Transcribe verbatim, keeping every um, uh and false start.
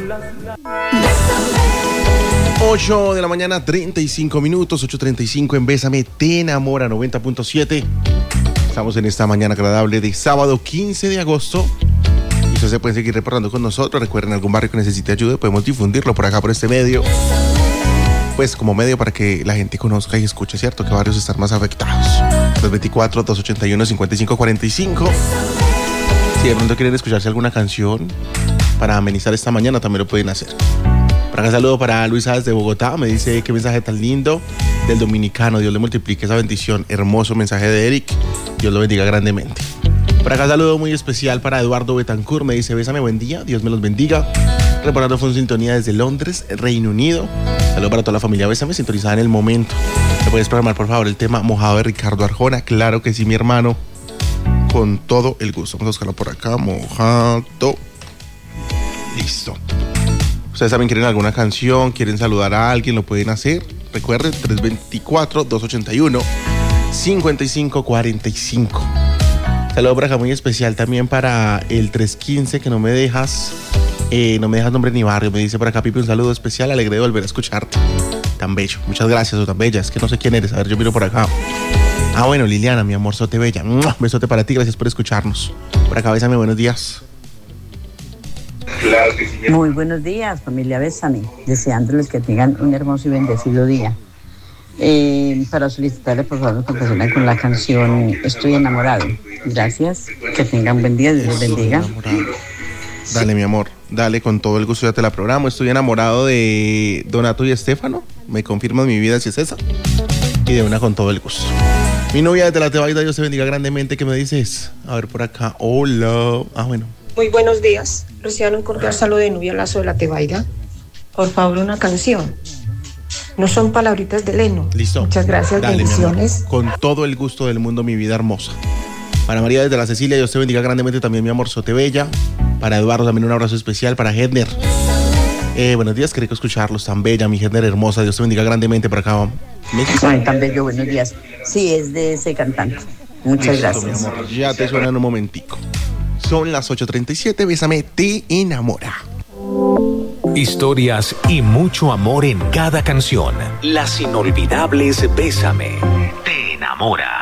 ocho de la mañana, treinta y cinco minutos, ocho treinta y cinco en Bésame, te enamora, noventa punto siete. Estamos en esta mañana agradable de sábado quince de agosto. Y ustedes se pueden seguir reportando con nosotros. Recuerden, algún barrio que necesite ayuda, podemos difundirlo por acá, por este medio. Pues como medio para que la gente conozca y escuche, ¿cierto? ¿Qué barrios están más afectados? dos veinticuatro, dos ochenta y uno, cincuenta y cinco cuarenta y cinco. Si de pronto quieren escucharse alguna canción para amenizar esta mañana, también lo pueden hacer. Por acá saludo para Luisa desde Bogotá. Me dice qué mensaje tan lindo del dominicano. Dios le multiplique esa bendición. Hermoso mensaje de Eric. Dios lo bendiga grandemente. Por acá saludo muy especial para Eduardo Betancourt. Me dice bésame, buen día. Dios me los bendiga. Reportando fue en sintonía desde Londres, Reino Unido. Saludo para toda la familia Bésame, sintonizada en el momento. ¿Me puedes programar por favor el tema Mojado de Ricardo Arjona? Claro que sí, mi hermano. Con todo el gusto. Vamos a buscarlo por acá. Mojado. Listo. Ustedes también quieren alguna canción, quieren saludar a alguien, lo pueden hacer. Recuerden, tres veinticuatro, dos ochenta y uno, cincuenta y cinco cuarenta y cinco. Saludo por acá muy especial también para el tres quince, que no me dejas, eh, no me dejas nombre ni barrio. Me dice por acá, Pipe, un saludo especial, alegre de volver a escucharte. Tan bello, muchas gracias, o tan bella, es que no sé quién eres. A ver, yo miro por acá. Ah, bueno, Liliana, mi amor, sote bella. Besote para ti, gracias por escucharnos. Por acá, bésame, buenos días. Claro que sí. Muy buenos días, familia Bésame, deseándoles que tengan un hermoso y bendecido día. Eh, para solicitarle por favor que complaceran con la canción Estoy enamorado. Gracias, que tengan buen día, Dios los bendiga. Dale, mi amor, dale, con todo el gusto, ya te la programo. Estoy enamorado de Donato y Estefano. Me confirmas mi vida si es esa. Y de una con todo el gusto. Mi novia desde la Tebaida, Dios te bendiga grandemente. ¿Qué me dices? A ver por acá. Hola. Ah, bueno. Muy buenos días. Reciban un cordial saludo de Nubia Lazo de la Tebaida. Por favor, una canción. No son palabritas de Leno. Listo. Muchas gracias, dale, bendiciones. Con todo el gusto del mundo, mi vida hermosa. Para María desde la Cecilia, Dios te bendiga grandemente también, mi amor, sote bella. Para Eduardo también un abrazo especial. Para Hedner. Eh, buenos días, qué rico escucharlos, tan bella, mi Hedner hermosa. Dios te bendiga grandemente. Por acá. Ay, tan bello, buenos días. Sí, es de ese cantante. Muchas Listo, gracias. Mi amor, ya te suena en un momentico. Son las ocho treinta y siete, Bésame, te enamora. Historias y mucho amor en cada canción. Las inolvidables Bésame, te enamora.